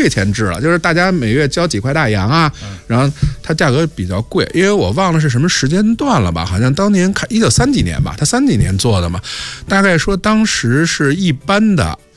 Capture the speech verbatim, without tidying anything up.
税前制了，就是大家每月交几块大洋啊，然后它价格比较贵，因为我忘了是什么时间段了吧，好像当年看一九三几年吧，它三几年做的嘛，大概说当时是一般的